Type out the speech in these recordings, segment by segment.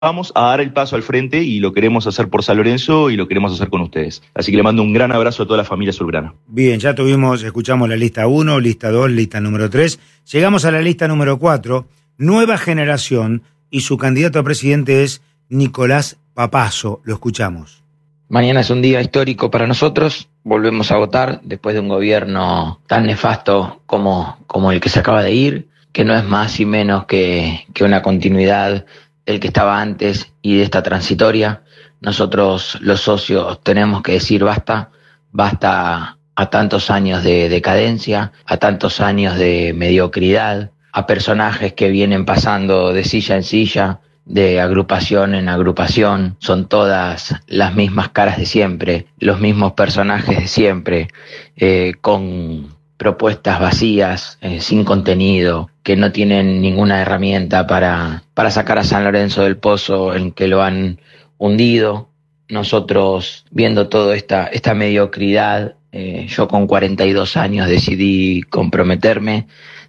vamos a dar el paso al frente y lo queremos hacer por San Lorenzo y lo queremos hacer con ustedes. Así que le mando un gran abrazo a toda la familia azulgrana. Bien, ya escuchamos la lista 1, lista 2, lista número 3. Llegamos a la lista número 4, Nueva Generación, y su candidato a presidente es Nicolás Papazo. Lo escuchamos. Mañana es un día histórico para nosotros. Volvemos a votar después de un gobierno tan nefasto como el que se acaba de ir, que no es más y menos que una continuidad del que estaba antes y de esta transitoria. Nosotros los socios tenemos que decir basta a tantos años de decadencia, a tantos años de mediocridad, a personajes que vienen pasando de silla en silla, de agrupación en agrupación. Son todas las mismas caras de siempre, los mismos personajes de siempre, con propuestas vacías, sin contenido, que no tienen ninguna herramienta para sacar a San Lorenzo del pozo en que lo han hundido. Nosotros, viendo toda esta mediocridad, yo con 42 años decidí comprometerme,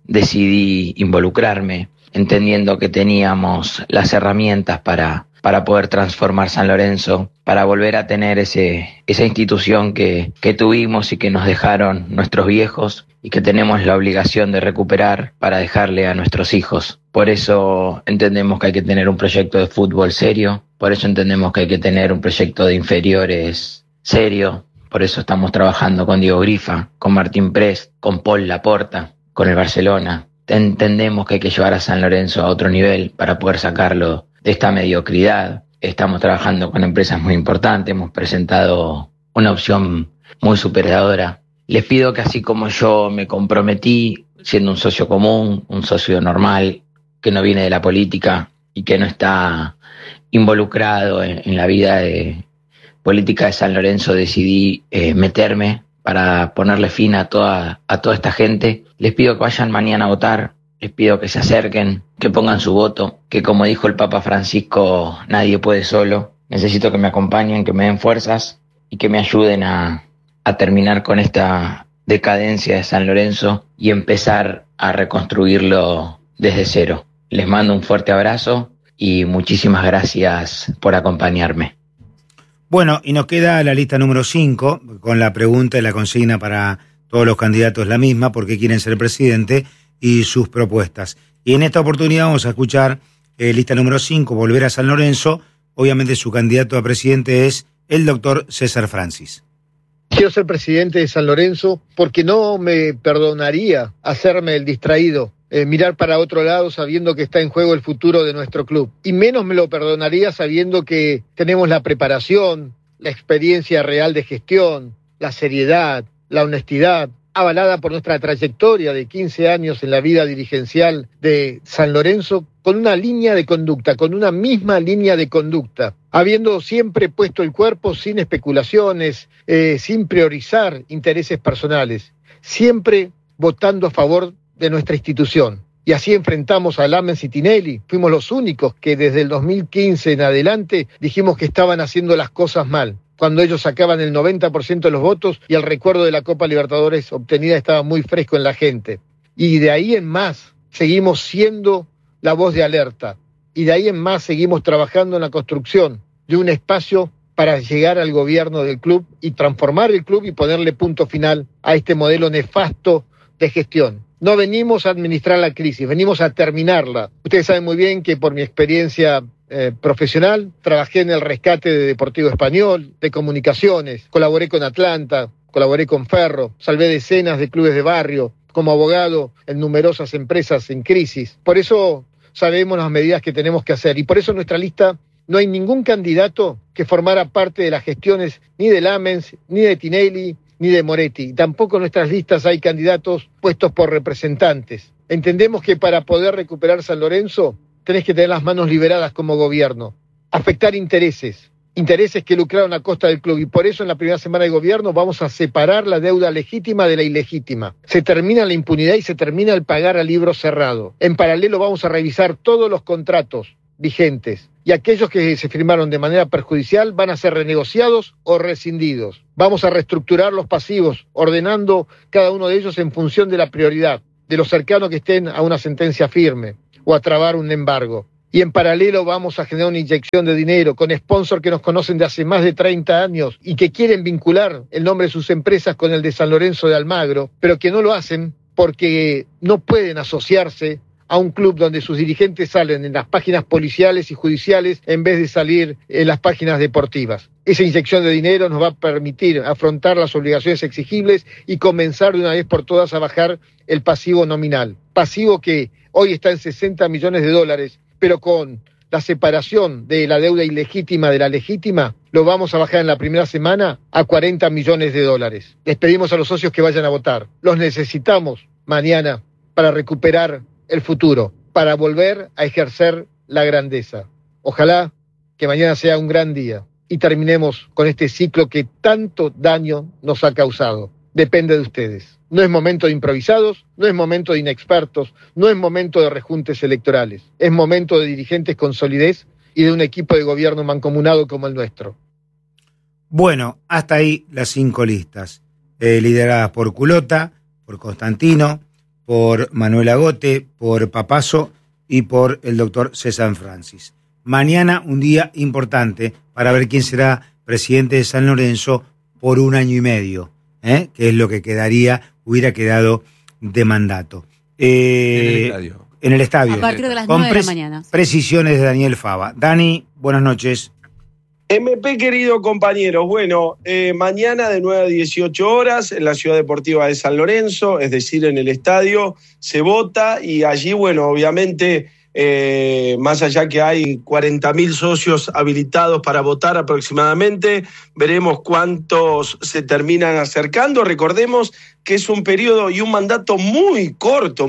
decidí involucrarme, entendiendo que teníamos las herramientas para poder transformar San Lorenzo, para volver a tener esa institución que tuvimos y que nos dejaron nuestros viejos y que tenemos la obligación de recuperar para dejarle a nuestros hijos. Por eso entendemos que hay que tener un proyecto de fútbol serio, por eso entendemos que hay que tener un proyecto de inferiores serio, por eso estamos trabajando con Diego Grifa, con Martín Prest, con Paul Laporta, con el Barcelona. Entendemos que hay que llevar a San Lorenzo a otro nivel para poder sacarlo de esta mediocridad. Estamos trabajando con empresas muy importantes, hemos presentado una opción muy superadora. Les pido que así como yo me comprometí, siendo un socio común, un socio normal, que no viene de la política y que no está involucrado en la vida política de San Lorenzo, decidí meterme para ponerle fin a toda esta gente. Les pido que vayan mañana a votar, les pido que se acerquen, que pongan su voto, que como dijo el Papa Francisco, nadie puede solo. Necesito que me acompañen, que me den fuerzas y que me ayuden a terminar con esta decadencia de San Lorenzo y empezar a reconstruirlo desde cero. Les mando un fuerte abrazo y muchísimas gracias por acompañarme. Bueno, y nos queda la lista número 5, con la pregunta y la consigna para todos los candidatos la misma, por qué quieren ser presidente y sus propuestas. Y en esta oportunidad vamos a escuchar lista número 5, Volver a San Lorenzo. Obviamente su candidato a presidente es el doctor César Francis. Quiero ser presidente de San Lorenzo porque no me perdonaría hacerme el distraído, mirar para otro lado sabiendo que está en juego el futuro de nuestro club. Y menos me lo perdonaría sabiendo que tenemos la preparación, la experiencia real de gestión, la seriedad, la honestidad, avalada por nuestra trayectoria de 15 años en la vida dirigencial de San Lorenzo, con una línea de conducta, con una misma línea de conducta, habiendo siempre puesto el cuerpo sin especulaciones, sin priorizar intereses personales, siempre votando a favor de nuestra institución. Y así enfrentamos a Lamens y Tinelli. Fuimos los únicos que desde el 2015 en adelante dijimos que estaban haciendo las cosas mal, cuando ellos sacaban el 90% de los votos y el recuerdo de la Copa Libertadores obtenida estaba muy fresco en la gente. Y de ahí en más seguimos siendo la voz de alerta. Y de ahí en más seguimos trabajando en la construcción de un espacio para llegar al gobierno del club y transformar el club y ponerle punto final a este modelo nefasto de gestión. No venimos a administrar la crisis, venimos a terminarla. Ustedes saben muy bien que por mi experiencia profesional, trabajé en el rescate de Deportivo Español, de comunicaciones, colaboré con Atlanta, colaboré con Ferro, salvé decenas de clubes de barrio, como abogado en numerosas empresas en crisis. Por eso sabemos las medidas que tenemos que hacer y por eso en nuestra lista no hay ningún candidato que formara parte de las gestiones ni de Lamens, ni de Tinelli, ni de Moretti. Tampoco en nuestras listas hay candidatos puestos por representantes. Entendemos que para poder recuperar San Lorenzo tenés que tener las manos liberadas como gobierno, afectar intereses que lucraron a costa del club, y por eso en la primera semana de gobierno vamos a separar la deuda legítima de la ilegítima. Se termina la impunidad y se termina el pagar a libro cerrado. En paralelo vamos a revisar todos los contratos vigentes y aquellos que se firmaron de manera perjudicial van a ser renegociados o rescindidos. Vamos a reestructurar los pasivos, ordenando cada uno de ellos en función de la prioridad, de los cercanos que estén a una sentencia firme o a trabar un embargo. Y en paralelo vamos a generar una inyección de dinero con sponsors que nos conocen de hace más de 30 años y que quieren vincular el nombre de sus empresas con el de San Lorenzo de Almagro, pero que no lo hacen porque no pueden asociarse a un club donde sus dirigentes salen en las páginas policiales y judiciales en vez de salir en las páginas deportivas. Esa inyección de dinero nos va a permitir afrontar las obligaciones exigibles y comenzar de una vez por todas a bajar el pasivo nominal. Pasivo que hoy está en $60 millones, pero con la separación de la deuda ilegítima de la legítima, lo vamos a bajar en la primera semana a $40 millones. Les pedimos a los socios que vayan a votar. Los necesitamos mañana para recuperar el futuro, para volver a ejercer la grandeza. Ojalá que mañana sea un gran día y terminemos con este ciclo que tanto daño nos ha causado. Depende de ustedes. No es momento de improvisados, no es momento de inexpertos, no es momento de rejuntes electorales. Es momento de dirigentes con solidez y de un equipo de gobierno mancomunado como el nuestro. Bueno, hasta ahí las 5 listas, lideradas por Culota, por Constantino, por Manuel Agote, por Papazo y por el doctor César Francis. Mañana un día importante para ver quién será presidente de San Lorenzo por 1 año y medio, que es lo que hubiera quedado de mandato. En el estadio. A partir de las 9 de la mañana. Precisiones de Daniel Fava. Dani, buenas noches. MP, querido compañeros, bueno, mañana de 9 a 18 horas en la Ciudad Deportiva de San Lorenzo, es decir, en el estadio, se vota y allí, bueno, obviamente, más allá que hay 40.000 socios habilitados para votar aproximadamente, veremos cuántos se terminan acercando. Recordemos que es un periodo y un mandato muy corto,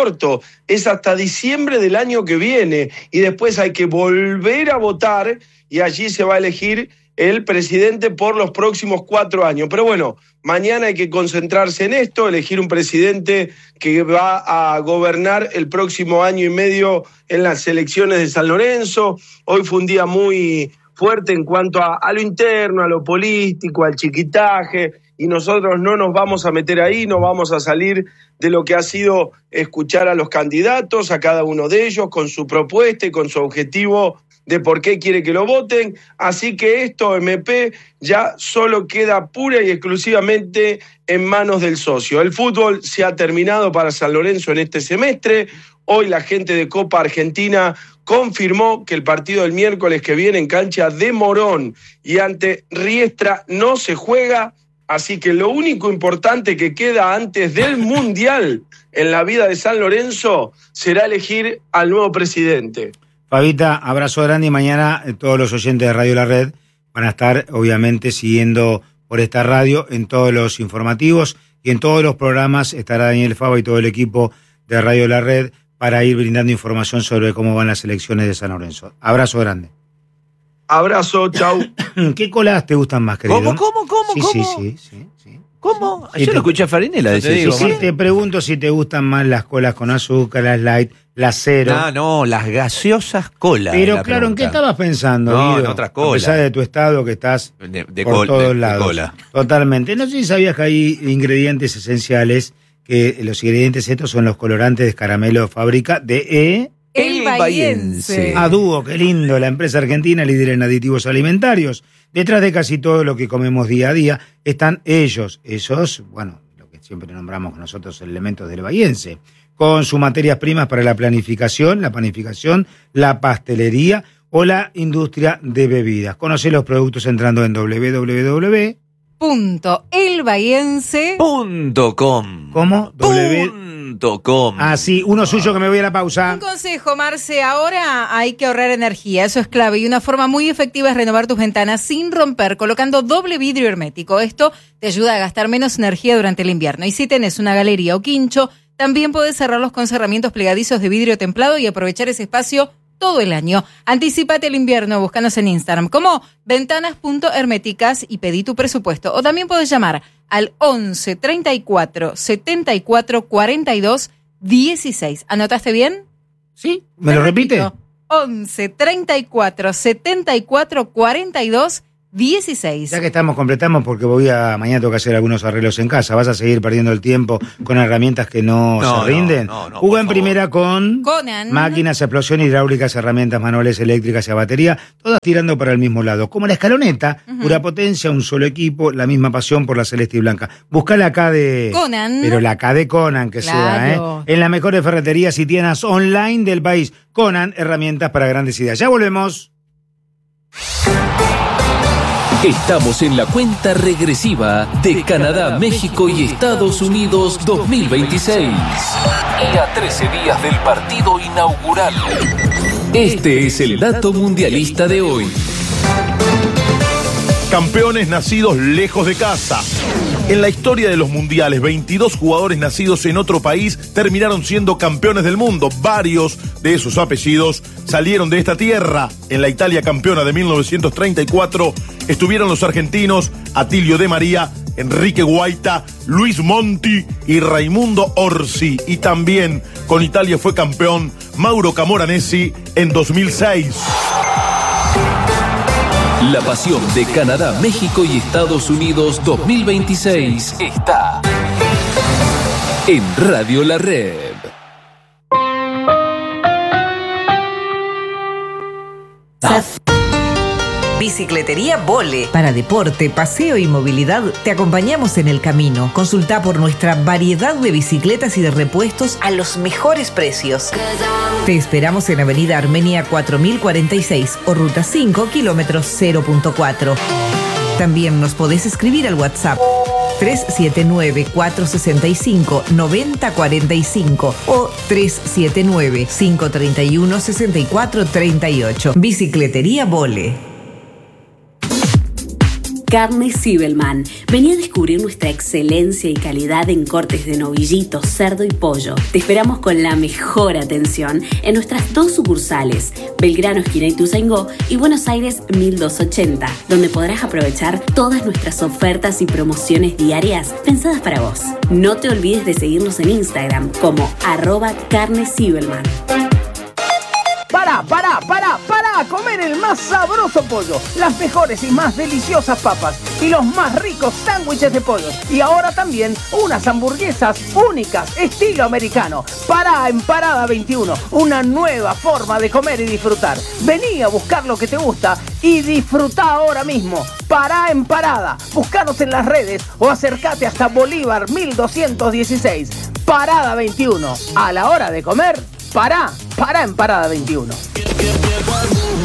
es hasta diciembre del año que viene y después hay que volver a votar y allí se va a elegir el presidente por los próximos 4 años. Pero bueno, mañana hay que concentrarse en esto, elegir un presidente que va a gobernar el próximo año y medio en las elecciones de San Lorenzo. Hoy fue un día muy fuerte en cuanto a lo interno, a lo político, al chiquitaje, y nosotros no nos vamos a meter ahí, no vamos a salir de lo que ha sido escuchar a los candidatos, a cada uno de ellos, con su propuesta y con su objetivo de por qué quiere que lo voten. Así que esto, MP, ya solo queda pura y exclusivamente en manos del socio. El fútbol se ha terminado para San Lorenzo en este semestre. Hoy la gente de Copa Argentina confirmó que el partido del miércoles que viene en cancha de Morón y ante Riestra no se juega. Así que lo único importante que queda antes del Mundial en la vida de San Lorenzo será elegir al nuevo presidente. Fabita, abrazo grande y mañana todos los oyentes de Radio La Red van a estar obviamente siguiendo por esta radio en todos los informativos y en todos los programas estará Daniel Fava y todo el equipo de Radio La Red para ir brindando información sobre cómo van las elecciones de San Lorenzo. Abrazo grande. Abrazo, chau. ¿Qué colas te gustan más, querido? ¿Cómo? Sí. ¿Cómo? Yo lo escuché a Farinela decir. Sí, te pregunto si te gustan más las colas con azúcar, las light, las cero. No, las gaseosas colas. Pero claro, ¿en qué estabas pensando, No, Guido? en otras colas. A pesar de tu estado que estás por todos lados. Cola. Totalmente. No sé si sabías que hay ingredientes esenciales, que los ingredientes estos son los colorantes de caramelo de fábrica de El Bahiense. A dúo, qué lindo, la empresa argentina líder en aditivos alimentarios. Detrás de casi todo lo que comemos día a día están ellos, esos, bueno, lo que siempre nombramos nosotros elementos del Bahiense, con sus materias primas para la planificación, la panificación, la pastelería o la industria de bebidas. Conoce los productos entrando en www.elbahiense.com. ¿Cómo? .com. Ah, sí, uno suyo que me voy a la pausa. Un consejo, Marce, ahora hay que ahorrar energía, eso es clave, y una forma muy efectiva es renovar tus ventanas sin romper, colocando doble vidrio hermético. Esto te ayuda a gastar menos energía durante el invierno. Y si tenés una galería o quincho, también podés cerrarlos con cerramientos plegadizos de vidrio templado y aprovechar ese espacio todo el año. Anticípate el invierno, búscanos en Instagram como ventanas.herméticas y pedí tu presupuesto. O también podés llamar al 11 34 74 42 16. ¿Anotaste bien? Sí, ¿me lo repite? 11 34 74 42 16. Ya que completamos porque mañana tengo que hacer algunos arreglos en casa. ¿Vas a seguir perdiendo el tiempo con herramientas que no se rinden? No, Jugá en primera con Conan. máquinas, explosión, hidráulicas, herramientas manuales, eléctricas y a batería, todas tirando para el mismo lado. Como la escaloneta, pura potencia, un solo equipo, la misma pasión por la celeste y blanca. Buscá la K de Conan. Pero la K de Conan que Claro. sea, en las mejores ferreterías y tiendas online del país. Conan, herramientas para grandes ideas. Ya volvemos. Estamos en la cuenta regresiva de Canadá, México y Estados Unidos 2026. Y a 13 días del partido inaugural. Este es el dato mundialista de hoy. Campeones nacidos lejos de casa. En la historia de los mundiales, 22 jugadores nacidos en otro país terminaron siendo campeones del mundo. Varios de esos apellidos salieron de esta tierra. En la Italia campeona de 1934 estuvieron los argentinos Atilio De María, Enrique Guaita, Luis Monti y Raimundo Orsi. Y también con Italia fue campeón Mauro Camoranesi en 2006. La pasión de Canadá, México y Estados Unidos 2026 está en Radio La Red. Bicicletería Vole. Para deporte, paseo y movilidad, te acompañamos en el camino. Consulta por nuestra variedad de bicicletas y de repuestos a los mejores precios. Te esperamos en Avenida Armenia 4046 o Ruta 5, kilómetros 0.4. También nos podés escribir al WhatsApp 379-465-9045 o 379-531-6438. Bicicletería Vole. Carne Zibelman. Vení a descubrir nuestra excelencia y calidad en cortes de novillito, cerdo y pollo. Te esperamos con la mejor atención en nuestras 2 sucursales, Belgrano, esquina Ituzaingó y Buenos Aires 1280, donde podrás aprovechar todas nuestras ofertas y promociones diarias pensadas para vos. No te olvides de seguirnos en Instagram como @carnezibelman. Para comer el más sabroso pollo, las mejores y más deliciosas papas y los más ricos sándwiches de pollo. Y ahora también unas hamburguesas únicas, estilo americano. Pará en Parada 21, una nueva forma de comer y disfrutar. Vení a buscar lo que te gusta y disfrutá ahora mismo. Pará en Parada, buscanos en las redes o acércate hasta Bolívar 1216. Parada 21, a la hora de comer, pará en Parada 21.